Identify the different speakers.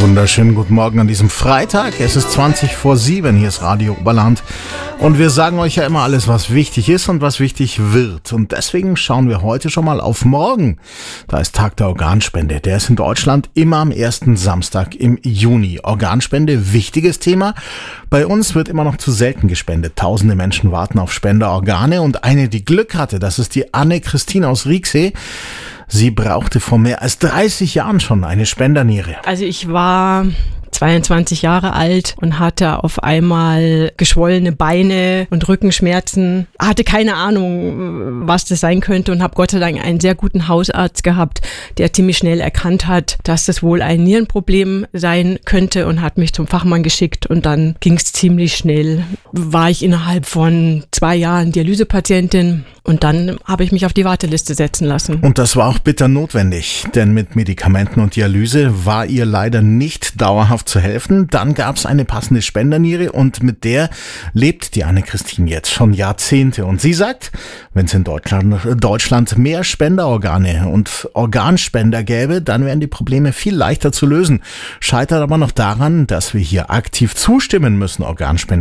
Speaker 1: Wunderschönen guten Morgen an diesem Freitag. Es ist 7:20. Hier ist Radio Oberland. Und wir sagen euch ja immer alles, was wichtig ist und was wichtig wird. Und deswegen schauen wir heute schon mal auf morgen. Da ist Tag der Organspende. Der ist in Deutschland immer am ersten Samstag im Juni. Organspende, wichtiges Thema. Bei uns wird immer noch zu selten gespendet. Tausende Menschen warten auf Spenderorgane. Und eine, die Glück hatte, das ist die Anne-Christine aus Rieksee. Sie brauchte vor mehr als 30 Jahren schon eine Spenderniere.
Speaker 2: Also ich war 22 Jahre alt und hatte auf einmal geschwollene Beine und Rückenschmerzen. Hatte keine Ahnung, was das sein könnte und habe Gott sei Dank einen sehr guten Hausarzt gehabt, der ziemlich schnell erkannt hat, dass das wohl ein Nierenproblem sein könnte und hat mich zum Fachmann geschickt und dann ging es ziemlich schnell. War ich innerhalb von 2 Jahren Dialysepatientin. Und dann habe ich mich auf die Warteliste setzen lassen.
Speaker 1: Und das war auch bitter notwendig, denn mit Medikamenten und Dialyse war ihr leider nicht dauerhaft zu helfen. Dann gab es eine passende Spenderniere und mit der lebt die Anne-Christine jetzt schon Jahrzehnte. Und sie sagt, wenn es in Deutschland mehr Spenderorgane und Organspender gäbe, dann wären die Probleme viel leichter zu lösen. Scheitert aber noch daran, dass wir hier aktiv zustimmen müssen, Organspender